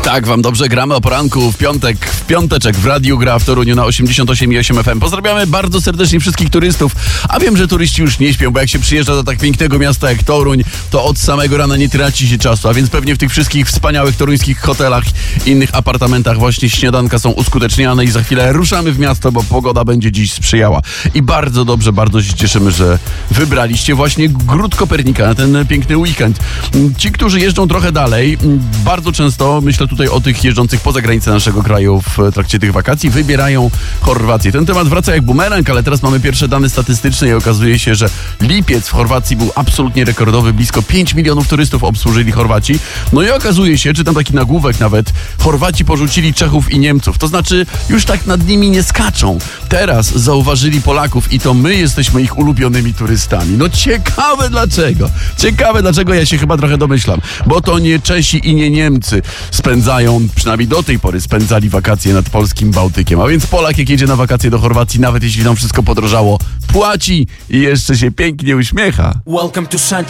Tak wam dobrze gramy o poranku w piąteczek w Radiu Gra w Toruniu na 88,8 FM. Pozdrawiamy bardzo serdecznie wszystkich turystów, a wiem, że turyści już nie śpią, bo jak się przyjeżdża do tak pięknego miasta jak Toruń, to od samego rana nie traci się czasu, a więc pewnie w tych wszystkich wspaniałych toruńskich hotelach i innych apartamentach właśnie śniadanka są uskuteczniane i za chwilę ruszamy w miasto, bo pogoda będzie dziś sprzyjała. I bardzo dobrze, bardzo się cieszymy, że wybraliście właśnie Gród Kopernika na ten piękny weekend. Ci, którzy jeżdżą trochę dalej, bardzo często, myślę tutaj o tych jeżdżących poza granicę naszego kraju w trakcie tych wakacji, wybierają Chorwację. Ten temat wraca jak bumerang, ale teraz mamy pierwsze dane statystyczne i okazuje się, że lipiec w Chorwacji był absolutnie rekordowy. Blisko 5 milionów turystów obsłużyli Chorwaci. No i okazuje się, czytam taki nagłówek nawet, Chorwaci porzucili Czechów i Niemców. To znaczy już tak nad nimi nie skaczą. Teraz zauważyli Polaków i to my jesteśmy ich ulubionymi turystami. No ciekawe dlaczego, ja się chyba trochę domyślam. Bo to nie Czesi i nie Niemcy spędzają, przynajmniej do tej pory spędzali wakacje nad polskim Bałtykiem. A więc Polak jak jedzie na wakacje do Chorwacji, nawet jeśli tam wszystko podrożało, płaci i jeszcze się pięknie uśmiecha.